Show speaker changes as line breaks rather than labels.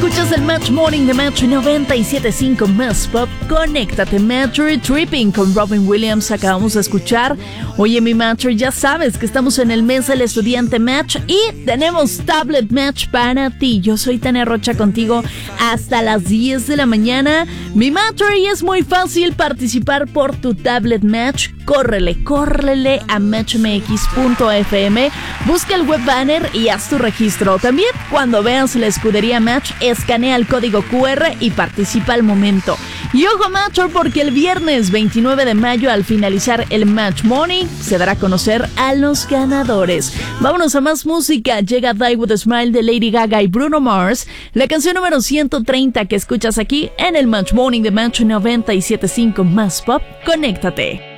Escuchas el Match Morning de Match 97.5 Más Pop. Conéctate, Matcher Tripping con Robin Williams. Acabamos de escuchar. Oye, mi Matcher, ya sabes que estamos en el mes del estudiante Match y tenemos Tablet Match para ti. Yo soy Tania Rocha contigo hasta las 10 de la mañana. Mi Matcher, y es muy fácil participar por tu Tablet Match. Córrele a matchmx.fm, busca el web banner y haz tu registro. También, cuando veas la escudería Match, escanea el código QR y participa al momento. Y ojo, Matcher, porque el viernes 29 de mayo, al finalizar el Match Morning, se dará a conocer a los ganadores. Vámonos a más música. Llega Die With A Smile de Lady Gaga y Bruno Mars, la canción número 130 que escuchas aquí en el Match Morning de Match 97.5 Más Pop. Conéctate.